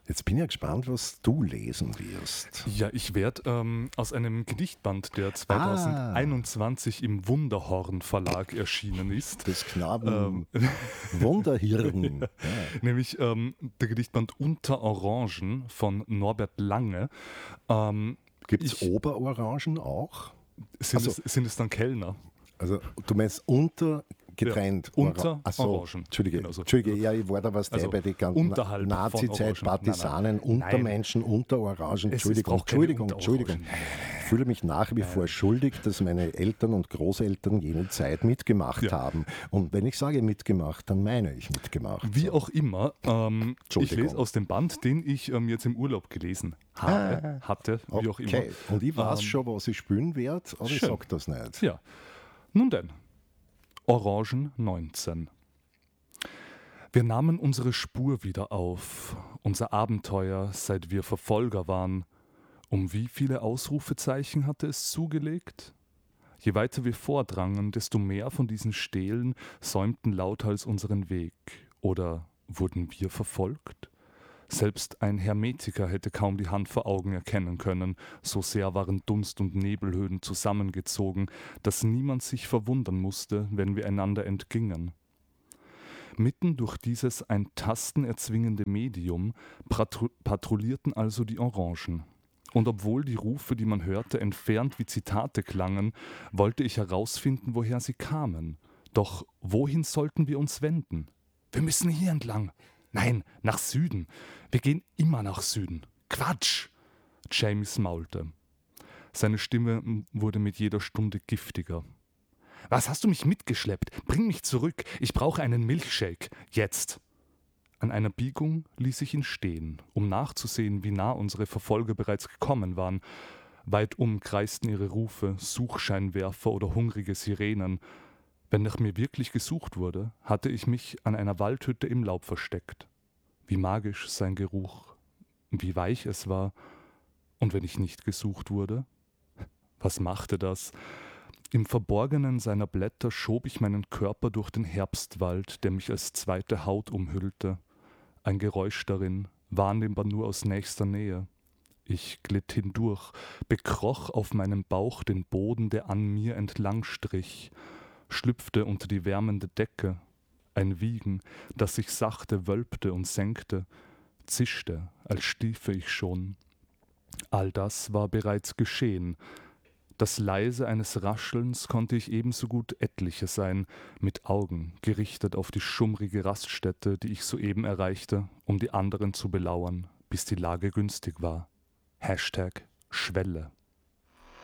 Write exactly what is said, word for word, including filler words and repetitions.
Jetzt bin ich ja gespannt, was du lesen wirst. Ja, ich werde ähm, aus einem Gedichtband, der zweitausendeinundzwanzig ah. im Wunderhorn Verlag erschienen ist. Des Knaben ähm, Wunderhirn. Ja. Nämlich ähm, der Gedichtband Unter Orangen von Norbert Lange. Ähm, Gibt es Oberorangen auch? Sind, also, es, sind es dann Kellner? Also du meinst unter getrennt? Ja, unter Ach so, Orangen. Entschuldige, genau so. Entschuldige, ja, ich war da was also der bei den ganzen Nazi-Zeit, Partisanen, Untermenschen, unter Orangen. Entschuldigung, Entschuldigung, Entschuldigung. Ich fühle mich nach wie vor schuldig, dass meine Eltern und Großeltern jene Zeit mitgemacht ja. haben. Und wenn ich sage mitgemacht, dann meine ich mitgemacht. Wie so. auch immer, ähm, ich lese aus dem Band, den ich ähm, jetzt im Urlaub gelesen habe, ah, hatte, wie okay. auch immer. Und ich weiß ähm, schon, was ich spielen werde, aber schön. ich sage das nicht. Ja. Nun denn, Orangen neunzehn. Wir nahmen unsere Spur wieder auf, unser Abenteuer, seit wir Verfolger waren. Um wie viele Ausrufezeichen hatte es zugelegt? Je weiter wir vordrangen, desto mehr von diesen Stelen säumten lauthals unseren Weg. Oder wurden wir verfolgt? Selbst ein Hermetiker hätte kaum die Hand vor Augen erkennen können, so sehr waren Dunst- und Nebelhöhen zusammengezogen, dass niemand sich verwundern musste, wenn wir einander entgingen. Mitten durch dieses ein Tasten erzwingende Medium patru- patrouillierten also die Orangen. Und obwohl die Rufe, die man hörte, entfernt wie Zitate klangen, wollte ich herausfinden, woher sie kamen. Doch wohin sollten wir uns wenden? Wir müssen hier entlang. Nein, nach Süden. Wir gehen immer nach Süden. Quatsch! James maulte. Seine Stimme wurde mit jeder Stunde giftiger. Was hast du mich mitgeschleppt? Bring mich zurück. Ich brauche einen Milchshake. Jetzt. An einer Biegung ließ ich ihn stehen, um nachzusehen, wie nah unsere Verfolger bereits gekommen waren. Weitum kreisten ihre Rufe, Suchscheinwerfer oder hungrige Sirenen. Wenn nach mir wirklich gesucht wurde, hatte ich mich an einer Waldhütte im Laub versteckt. Wie magisch sein Geruch, wie weich es war. Und wenn ich nicht gesucht wurde? Was machte das? Im Verborgenen seiner Blätter schob ich meinen Körper durch den Herbstwald, der mich als zweite Haut umhüllte. Ein Geräusch darin, wahrnehmbar nur aus nächster Nähe. Ich glitt hindurch, bekroch auf meinem Bauch den Boden, der an mir entlang strich, schlüpfte unter die wärmende Decke. Ein Wiegen, das sich sachte wölbte und senkte, zischte, als stiefe ich schon. All das war bereits geschehen. Das Leise eines Raschelns konnte ich ebenso gut etliche sein, mit Augen gerichtet auf die schummrige Raststätte, die ich soeben erreichte, um die anderen zu belauern, bis die Lage günstig war. Hashtag Schwelle.